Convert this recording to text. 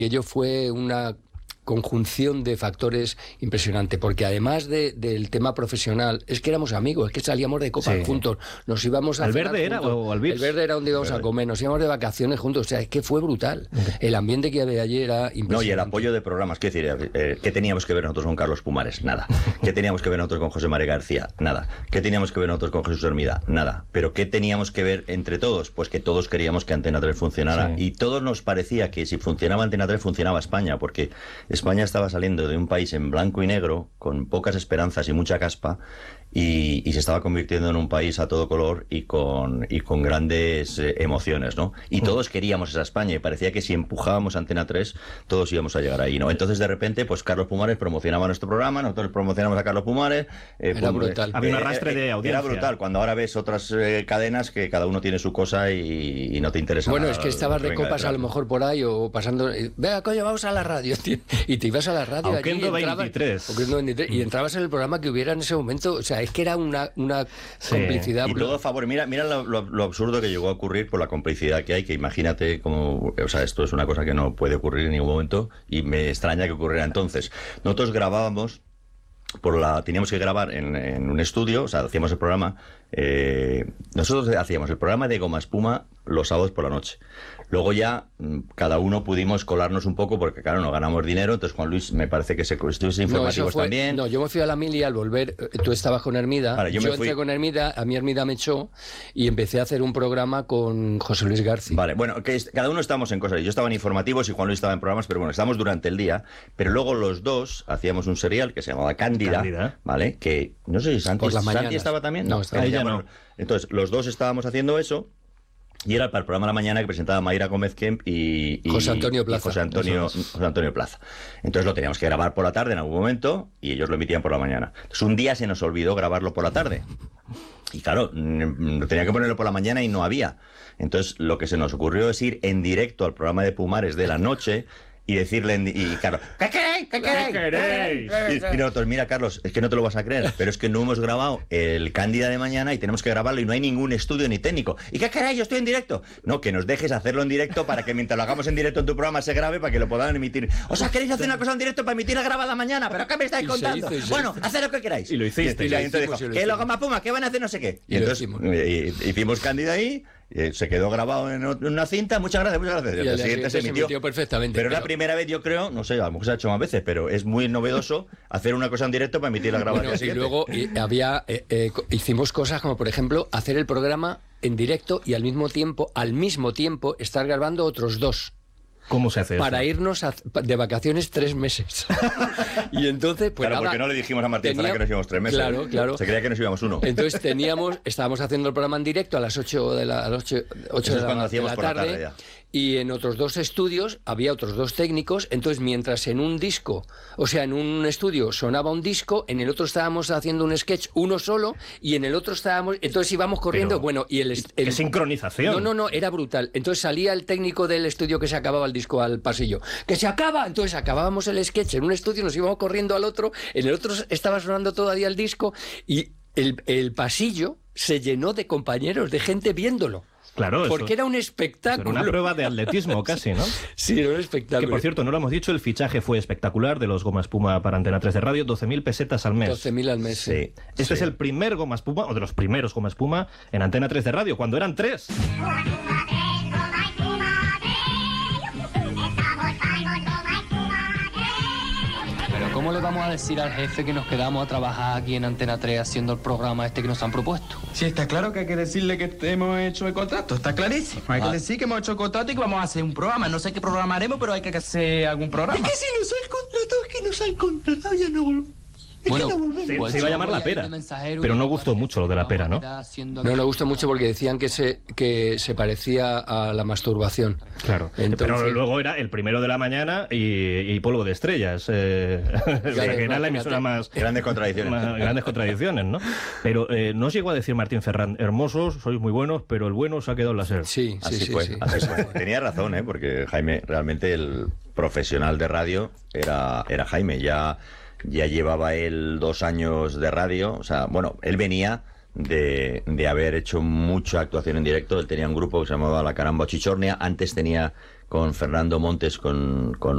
Ello fue una conjunción de factores impresionante, porque además del tema profesional, es que éramos amigos, es que salíamos de copas juntos, nos íbamos a ¿Al cenar Verde juntos. era o al Vips? El Verde era donde íbamos a comer, nos íbamos de vacaciones juntos, o sea, es que fue brutal. El ambiente que había allí era impresionante. No, y el apoyo de programas, ¿qué decir? ¿Qué teníamos que ver nosotros con Carlos Pumares? Nada. ¿Qué teníamos que ver nosotros con José María García? Nada. ¿Qué teníamos que ver nosotros con Jesús Hermida? Nada. ¿Pero qué teníamos que ver entre todos? Pues que todos queríamos que Antena 3 funcionara, y todos nos parecía que si funcionaba Antena 3 funcionaba España, porque España estaba saliendo de un país en blanco y negro, con pocas esperanzas y mucha caspa, y se estaba convirtiendo en un país a todo color y con grandes emociones, ¿no? Y todos queríamos esa España, y parecía que si empujábamos Antena 3, todos íbamos a llegar ahí, ¿no? Entonces, de repente, pues Carlos Pumares promocionaba nuestro programa, nosotros promocionamos a Carlos Pumares. Era brutal. Había un arrastre de audiencia. Era brutal, cuando ahora ves otras cadenas que cada uno tiene su cosa y no te interesa Bueno, nada. es que estabas de copas a lo mejor por ahí, o pasando, venga, coño, vamos a la radio, tío. Y te ibas a la radio allí, Auquendo 23. y entrabas en el programa que hubiera en ese momento, o sea, es que era una complicidad. Y todo a favor. Mira lo absurdo que llegó a ocurrir por la complicidad que hay, que imagínate como, o sea, esto es una cosa que no puede ocurrir en ningún momento, y me extraña que ocurriera entonces. Nosotros grabábamos teníamos que grabar en un estudio, o sea, hacíamos el programa, nosotros hacíamos el programa de Goma Espuma los sábados por la noche. Luego ya cada uno pudimos colarnos un poco, porque claro, no ganamos dinero. Entonces Juan Luis, me parece que estuviste informativos también. No, yo me fui a la mili, y al volver, tú estabas con Hermida, vale, yo entré con Hermida, a mí Hermida me echó, y empecé a hacer un programa con José Luis García. Vale, bueno, cada uno estábamos en cosas. Yo estaba en informativos y Juan Luis estaba en programas, pero bueno, estábamos durante el día. Pero luego los dos hacíamos un serial que se llamaba Cándida. ¿Vale? Que no sé si Santi estaba también. No, estaba ella no. Entonces, los dos estábamos haciendo eso. Y era para el programa de la mañana que presentaba Mayra Gómez Kemp y José Antonio Plaza. José Antonio Plaza. Entonces lo teníamos que grabar por la tarde en algún momento, y ellos lo emitían por la mañana. Entonces un día se nos olvidó grabarlo por la tarde. Y claro, tenía que ponerlo por la mañana y no había. Entonces lo que se nos ocurrió es ir en directo al programa de Pumares de la noche y decirle, y claro, ¿qué queréis? ¿Qué queréis? Y nosotros, mira, Carlos, es que no te lo vas a creer, pero es que no hemos grabado el Cándida de mañana y tenemos que grabarlo, y no hay ningún estudio ni técnico. ¿Y qué queréis? Yo estoy en directo. No, que nos dejes hacerlo en directo para que mientras lo hagamos en directo en tu programa se grabe, para que lo puedan emitir. O sea, ¿queréis hacer una cosa en directo para emitirla grabada mañana? ¿Pero qué me estáis contando? Bueno, haced lo que queráis. Y lo hiciste. Y la gente dijo, ¿qué lo Goma Puma? ¿Qué van a hacer? No sé qué. Y entonces hicimos Cándida ahí. Se quedó grabado en una cinta. Muchas gracias. Y al día siguiente se emitió perfectamente. Pero la primera vez, yo creo, no sé, a lo mejor se ha hecho más veces, pero es muy novedoso hacer una cosa en directo para emitir la grabación. Bueno, y luego hicimos cosas como, por ejemplo, hacer el programa en directo y al mismo tiempo estar grabando otros dos. ¿Cómo se hace eso? Para irnos de vacaciones 3 meses. Y entonces, pues claro, porque no le dijimos a Martín Zara que nos íbamos 3 meses. Claro. Se creía que nos íbamos 1. Entonces estábamos haciendo el programa en directo a las 8 de la tarde. Y en otros 2 estudios había otros 2 técnicos. Entonces, mientras en un disco, o sea, en un estudio sonaba un disco, en el otro estábamos haciendo un sketch, uno solo, y en el otro estábamos... Entonces íbamos corriendo. Pero, bueno, y ¿qué sincronización? No, era brutal. Entonces salía el técnico del estudio que se acababa el disco al pasillo. ¡Que se acaba! Entonces acabábamos el sketch en un estudio, nos íbamos corriendo al otro, en el otro estaba sonando todavía el disco, y el pasillo se llenó de compañeros, de gente viéndolo. Claro, porque era un espectáculo. Era una prueba de atletismo casi, ¿no? Sí, era un espectáculo. Que por cierto, no lo hemos dicho, el fichaje fue espectacular de los Goma Espuma para Antena 3 de radio, 12.000 pesetas al mes. 12.000 al mes, sí. Este es el primer Goma Espuma, o de los primeros Goma Espuma, en Antena 3 de radio, cuando eran 3. ¿Cómo le vamos a decir al jefe que nos quedamos a trabajar aquí en Antena 3 haciendo el programa este que nos han propuesto? Sí, está claro que hay que decirle que hemos hecho el contrato, está clarísimo. Hay que decir que hemos hecho el contrato y que vamos a hacer un programa. No sé qué programa haremos, pero hay que hacer algún programa. Es que si nos han contratado, es que nos han contratado, ya no volvemos. Bueno, se iba a llamar La Pera, pero no gustó mucho lo de La Pera, ¿no? No gustó mucho porque decían que se parecía a la masturbación. Claro, pero luego era el primero de la mañana y Polvo de Estrellas, que era la emisora más... Grandes contradicciones, ¿no? Pero no llegó a decir Martín Ferrán, hermosos, sois muy buenos, pero el bueno se ha quedado en la SER. Sí. Así fue. Tenía razón, porque Jaime, realmente el profesional de radio era Jaime. Ya llevaba él 2 años de radio, o sea, bueno, él venía de haber hecho mucha actuación en directo. Él tenía un grupo que se llamaba La Caramba Chichornia, antes tenía con Fernando Montes, con